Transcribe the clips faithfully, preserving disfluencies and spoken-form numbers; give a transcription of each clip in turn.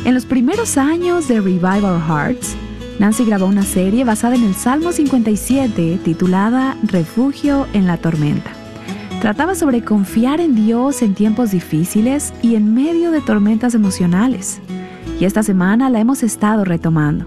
En los primeros años de Revive Our Hearts, Nancy grabó una serie basada en el Salmo cincuenta y siete titulada Refugio en la tormenta. Trataba sobre confiar en Dios en tiempos difíciles y en medio de tormentas emocionales. Y esta semana la hemos estado retomando.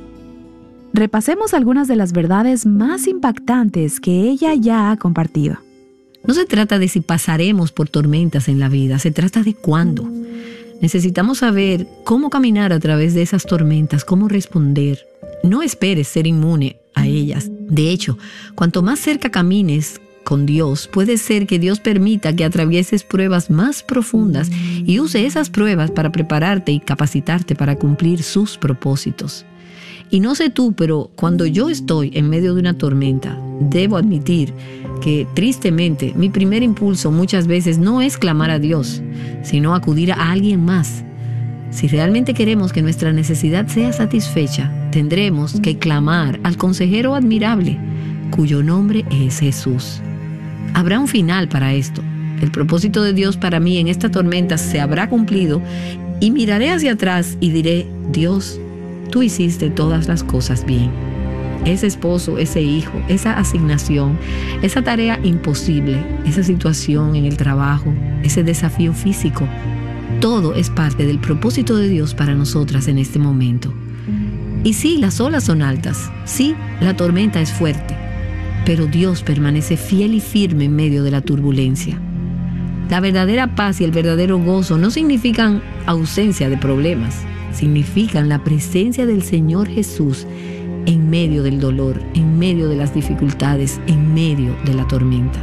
Repasemos algunas de las verdades más impactantes que ella ya ha compartido. No se trata de si pasaremos por tormentas en la vida, se trata de cuándo. Necesitamos saber cómo caminar a través de esas tormentas, cómo responder. No esperes ser inmune a ellas. De hecho, cuanto más cerca camines con Dios, puede ser que Dios permita que atravieses pruebas más profundas y use esas pruebas para prepararte y capacitarte para cumplir sus propósitos. Y no sé tú, pero cuando yo estoy en medio de una tormenta, debo admitir que tristemente mi primer impulso muchas veces no es clamar a Dios, sino acudir a alguien más. Si realmente queremos que nuestra necesidad sea satisfecha, tendremos que clamar al consejero admirable, cuyo nombre es Jesús. Habrá un final para esto. El propósito de Dios para mí en esta tormenta se habrá cumplido y miraré hacia atrás y diré, Dios, tú hiciste todas las cosas bien. Ese esposo, ese hijo, esa asignación, esa tarea imposible, esa situación en el trabajo, ese desafío físico, todo es parte del propósito de Dios para nosotras en este momento. Y sí, las olas son altas, sí, la tormenta es fuerte, pero Dios permanece fiel y firme en medio de la turbulencia. La verdadera paz y el verdadero gozo no significan ausencia de problemas, significan la presencia del Señor Jesús en medio del dolor, en medio de las dificultades, en medio de la tormenta.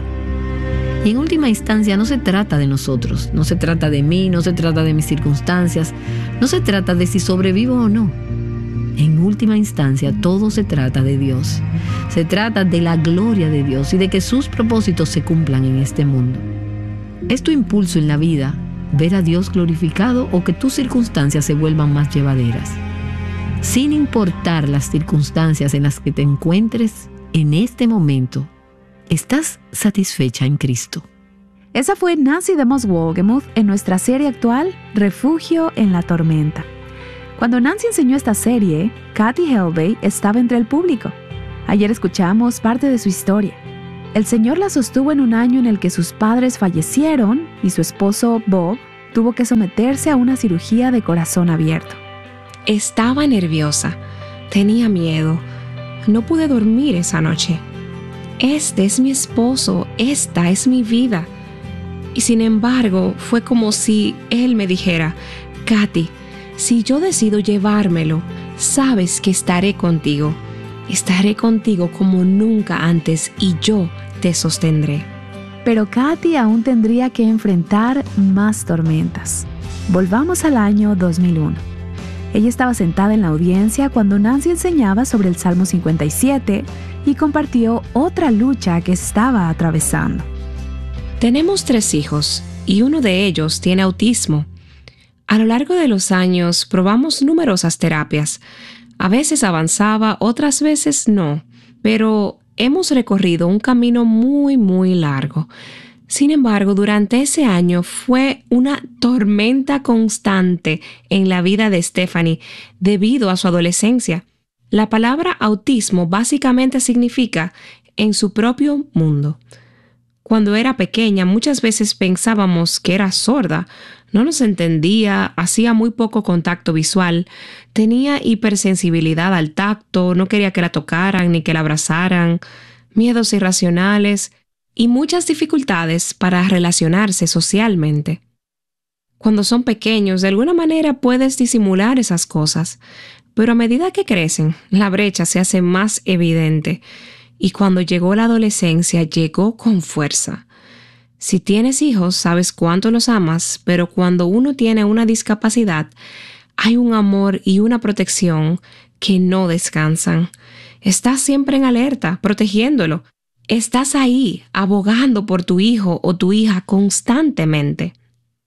Y en última instancia no se trata de nosotros, no se trata de mí, no se trata de mis circunstancias, no se trata de si sobrevivo o no. En última instancia todo se trata de Dios. Se trata de la gloria de Dios y de que sus propósitos se cumplan en este mundo. ¿Es tu impulso en la vida ver a Dios glorificado o que tus circunstancias se vuelvan más llevaderas? Sin importar las circunstancias en las que te encuentres en este momento, ¿estás satisfecha en Cristo? Esa fue Nancy DeMoss Wolgemuth en nuestra serie actual, Refugio en la tormenta. Cuando Nancy enseñó esta serie, Kathy Helbey estaba entre el público. Ayer escuchamos parte de su historia. El Señor la sostuvo en un año en el que sus padres fallecieron y su esposo, Bob, tuvo que someterse a una cirugía de corazón abierto. Estaba nerviosa, tenía miedo, no pude dormir esa noche. Este es mi esposo, esta es mi vida. Y sin embargo, fue como si él me dijera, Kathy, si yo decido llevármelo, sabes que estaré contigo. Estaré contigo como nunca antes y yo te sostendré. Pero Kathy aún tendría que enfrentar más tormentas. Volvamos al año dos mil uno. Ella estaba sentada en la audiencia cuando Nancy enseñaba sobre el Salmo cincuenta y siete y compartió otra lucha que estaba atravesando. Tenemos tres hijos y uno de ellos tiene autismo. A lo largo de los años probamos numerosas terapias. A veces avanzaba, otras veces no, pero hemos recorrido un camino muy, muy largo. Sin embargo, durante ese año fue una tormenta constante en la vida de Stephanie debido a su adolescencia. La palabra autismo básicamente significa en su propio mundo. Cuando era pequeña, muchas veces pensábamos que era sorda. No nos entendía, hacía muy poco contacto visual, tenía hipersensibilidad al tacto, no quería que la tocaran ni que la abrazaran, miedos irracionales y muchas dificultades para relacionarse socialmente. Cuando son pequeños, de alguna manera puedes disimular esas cosas, pero a medida que crecen, la brecha se hace más evidente y cuando llegó la adolescencia, llegó con fuerza. Si tienes hijos, sabes cuánto los amas, pero cuando uno tiene una discapacidad, hay un amor y una protección que no descansan. Estás siempre en alerta, protegiéndolo. Estás ahí, abogando por tu hijo o tu hija constantemente.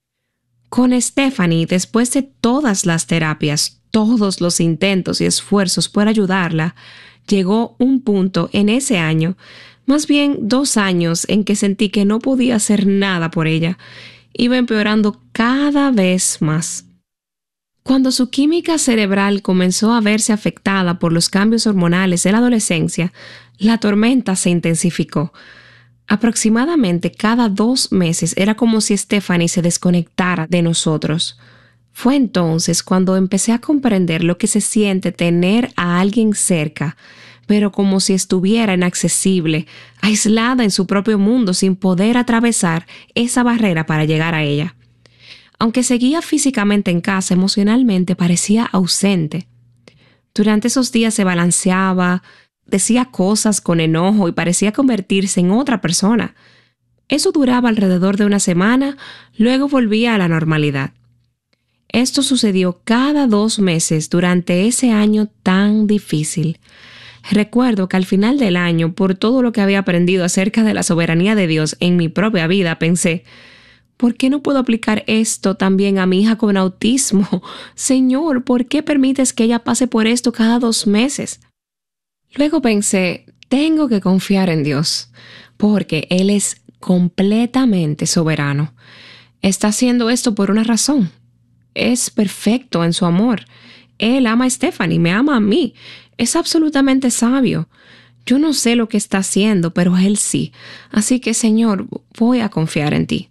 Con Stephanie, después de todas las terapias, todos los intentos y esfuerzos por ayudarla, llegó un punto en ese año, más bien dos años en que sentí que no podía hacer nada por ella. Iba empeorando cada vez más. Cuando su química cerebral comenzó a verse afectada por los cambios hormonales de la adolescencia, la tormenta se intensificó. Aproximadamente cada dos meses era como si Stephanie se desconectara de nosotros. Fue entonces cuando empecé a comprender lo que se siente tener a alguien cerca, pero como si estuviera inaccesible, aislada en su propio mundo sin poder atravesar esa barrera para llegar a ella. Aunque seguía físicamente en casa, emocionalmente parecía ausente. Durante esos días se balanceaba, decía cosas con enojo y parecía convertirse en otra persona. Eso duraba alrededor de una semana, luego volvía a la normalidad. Esto sucedió cada dos meses durante ese año tan difícil. Recuerdo que al final del año, por todo lo que había aprendido acerca de la soberanía de Dios en mi propia vida, pensé, ¿por qué no puedo aplicar esto también a mi hija con autismo? Señor, ¿por qué permites que ella pase por esto cada dos meses? Luego pensé, tengo que confiar en Dios, porque Él es completamente soberano. Está haciendo esto por una razón. Es perfecto en su amor. Él ama a Stephanie, me ama a mí. Es absolutamente sabio. Yo no sé lo que está haciendo, pero Él sí. Así que, Señor, voy a confiar en ti.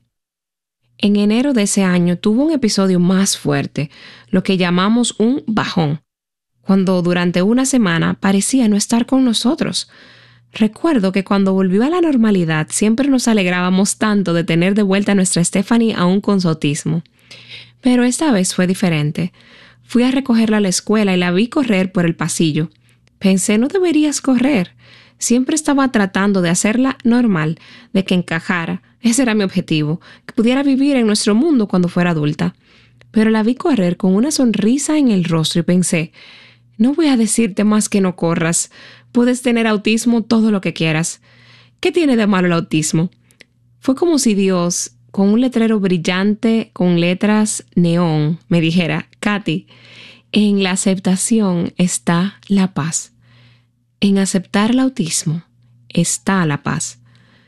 En enero de ese año tuvo un episodio más fuerte, lo que llamamos un bajón, cuando durante una semana parecía no estar con nosotros. Recuerdo que cuando volvió a la normalidad siempre nos alegrábamos tanto de tener de vuelta a nuestra Stephanie aún con su autismo. Pero esta vez fue diferente. Fui a recogerla a la escuela y la vi correr por el pasillo. Pensé, no deberías correr. Siempre estaba tratando de hacerla normal, de que encajara. Ese era mi objetivo, que pudiera vivir en nuestro mundo cuando fuera adulta. Pero la vi correr con una sonrisa en el rostro y pensé, no voy a decirte más que no corras. Puedes tener autismo todo lo que quieras. ¿Qué tiene de malo el autismo? Fue como si Dios, con un letrero brillante con letras neón, me dijera, Katy, en la aceptación está la paz. En aceptar el autismo está la paz.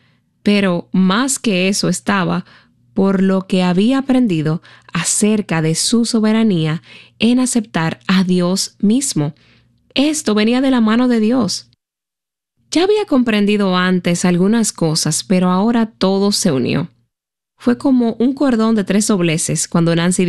Pero más que eso estaba por lo que había aprendido acerca de su soberanía en aceptar a Dios mismo. Esto venía de la mano de Dios. Ya había comprendido antes algunas cosas, pero ahora todo se unió. Fue como un cordón de tres dobleces cuando Nancy